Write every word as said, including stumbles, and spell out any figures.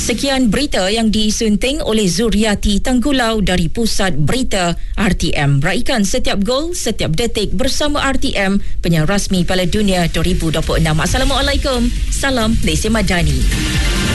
Sekian berita yang disunting oleh Zuriati Tanggulau dari Pusat Berita R T M. Raikan setiap gol, setiap detik bersama R T M, penyiar rasmi Piala Dunia dua ribu dua puluh enam. Assalamualaikum. Salam Malaysia Madani.